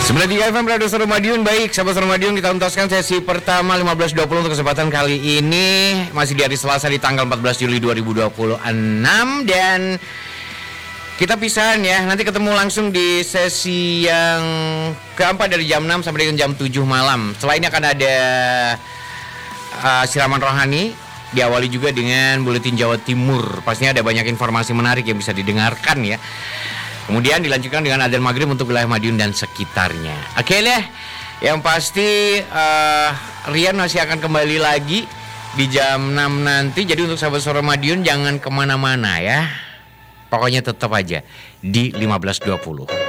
93 FM Radio Suara Madiun. Baik, sahabat Suara Madiun, kita tuntaskan sesi pertama 15.20 untuk kesempatan kali ini. Masih di hari Selasa di tanggal 14 Juli 2026. Dan kita pisahan ya, nanti ketemu langsung di sesi yang keempat dari jam 6 sampai dengan jam 7 malam. Setelah ini akan ada siraman rohani, diawali juga dengan Buletin Jawa Timur. Pastinya ada banyak informasi menarik yang bisa didengarkan ya. Kemudian dilanjutkan dengan adzan maghrib untuk wilayah Madiun dan sekitarnya. Oke deh, yang pasti Rian masih akan kembali lagi di jam 6 nanti. Jadi untuk sahabat Suara Madiun jangan kemana-mana ya. Pokoknya tetap aja di 15.20.